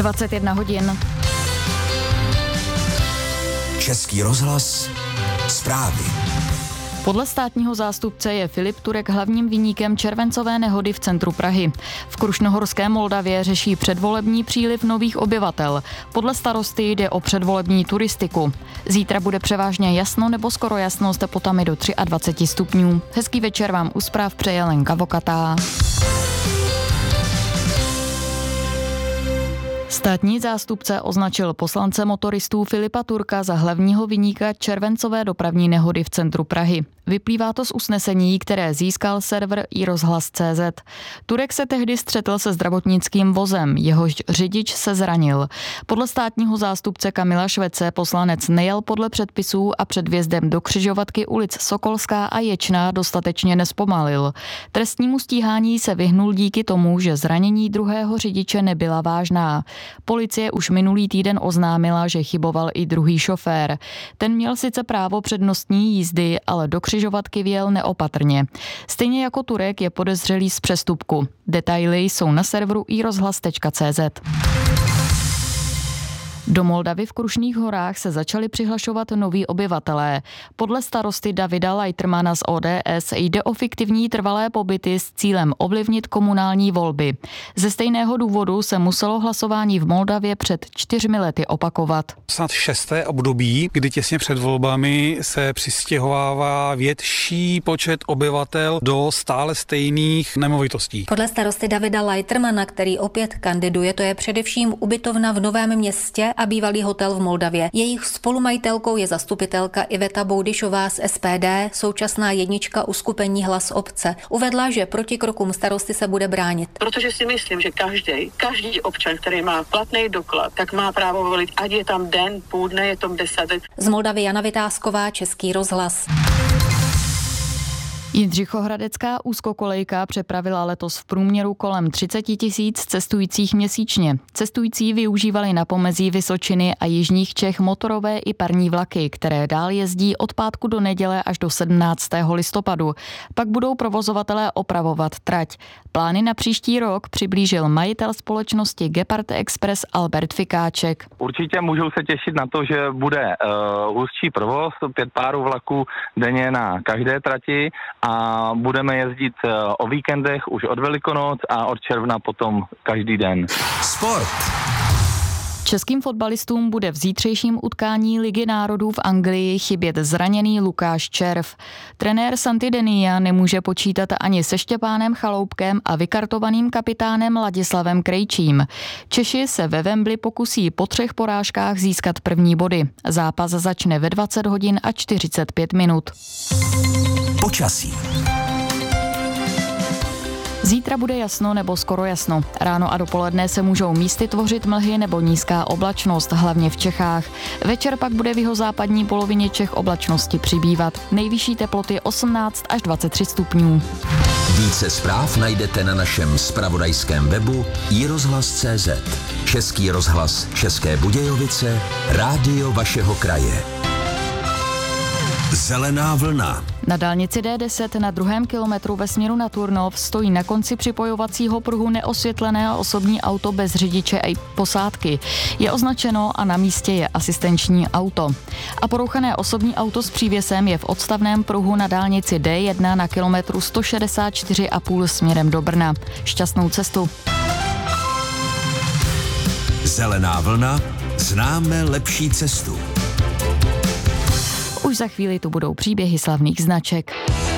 21 hodin. Český rozhlas, zprávy. Podle státního zástupce je Filip Turek hlavním viníkem červencové nehody v centru Prahy. V Krušnohorské Moldavě řeší předvolební příliv nových obyvatel. Podle starosty jde o předvolební turistiku. Zítra bude převážně jasno nebo skoro jasno s teplotami do 23 stupňů. Hezký večer vám u zpráv přeje Lenka Vokatá. Státní zástupce označil poslance motoristů Filipa Turka za hlavního viníka červencové dopravní nehody v centru Prahy. Vyplývá to z usnesení, které získal server iRozhlas.cz. Turek se tehdy střetl se zdravotnickým vozem, jehož řidič se zranil. Podle státního zástupce Kamila Švece poslanec nejel podle předpisů a před vjezdem do křižovatky ulic Sokolská a Ječná dostatečně nezpomalil. Trestnímu stíhání se vyhnul díky tomu, že zranění druhého řidiče nebyla vážná. Policie už minulý týden oznámila, že chyboval i druhý šofér. Ten měl sice právo přednostní jízdy, ale do křižovatky vjel neopatrně. Stejně jako Turek je podezřelý z přestupku. Detaily jsou na serveru iRozhlas.cz. Do Moldavy v Krušných horách se začali přihlašovat noví obyvatelé. Podle starosty Davida Leitermana z ODS jde o fiktivní trvalé pobyty s cílem ovlivnit komunální volby. Ze stejného důvodu se muselo hlasování v Moldavě před 4 lety opakovat. Snad 6. období, kdy těsně před volbami se přistěhovává větší počet obyvatel do stále stejných nemovitostí. Podle starosty Davida Leitermana, který opět kandiduje, to je především ubytovna v Novém Městě a bývalý hotel v Moldavě. Jejich spolumajitelkou je zastupitelka Iveta Boudyšová z SPD, současná jednička uskupení Hlas obce. Uvedla, že proti krokům starosty se bude bránit. Protože si myslím, že každý občan, který má platný doklad, tak má právo volit, ať je tam den, půl dne, je tam 10 let. Z Moldavy Jana Vytázková, Český rozhlas. Jindřichohradecká úzkokolejka přepravila letos v průměru kolem 30 000 cestujících měsíčně. Cestující využívali na pomezí Vysočiny a jižních Čech motorové i parní vlaky, které dál jezdí od pátku do neděle až do 17. listopadu. Pak budou provozovatelé opravovat trať. Plány na příští rok přiblížil majitel společnosti Gepard Express Albert Fikáček. Určitě můžou se těšit na to, že bude hustší provoz, 5 párů vlaků denně na každé trati a budeme jezdit o víkendech už od Velikonoc a od června potom každý den. Sport. Českým fotbalistům bude v zítřejším utkání Ligy národů v Anglii chybět zraněný Lukáš Červ. Trenér Santidenia nemůže počítat ani se Štěpánem Chaloupkem a vykartovaným kapitánem Ladislavem Krejčím. Češi se ve Wembley pokusí po 3 porážkách získat první body. Zápas začne ve 20 hodin a 45 minut. Počasí. Zítra bude jasno nebo skoro jasno. Ráno a dopoledne se můžou místy tvořit mlhy nebo nízká oblačnost, hlavně v Čechách. Večer pak bude v jihozápadní polovině Čech oblačnosti přibývat. Nejvyšší teploty 18 až 23 stupňů. Více zpráv najdete na našem zpravodajském webu iRozhlas.cz. Český rozhlas České Budějovice, rádio vašeho kraje. Zelená vlna. Na dálnici D10 na 2. kilometru ve směru na Turnov stojí na konci připojovacího pruhu neosvětlené osobní auto bez řidiče a posádky. Je označeno a na místě je asistenční auto. A porouchané osobní auto s přívěsem je v odstavném pruhu na dálnici D1 na kilometru 164,5 směrem do Brna. Šťastnou cestu. Zelená vlna. Známe lepší cestu. Už za chvíli tu budou příběhy slavných značek.